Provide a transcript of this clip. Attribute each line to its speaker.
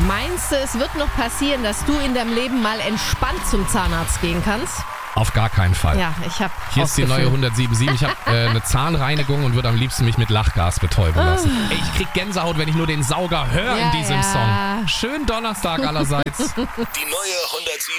Speaker 1: Meinst du, es wird noch passieren, dass du in deinem Leben mal entspannt zum Zahnarzt gehen kannst?
Speaker 2: Auf gar keinen Fall.
Speaker 1: Ja, ich habe
Speaker 2: Hier ist die neue 177. Ich habe eine Zahnreinigung und würde am liebsten mich mit Lachgas betäuben lassen. Ey, ich krieg Gänsehaut, wenn ich nur den Sauger höre in diesem Song. Schönen Donnerstag allerseits.
Speaker 3: Die neue 107.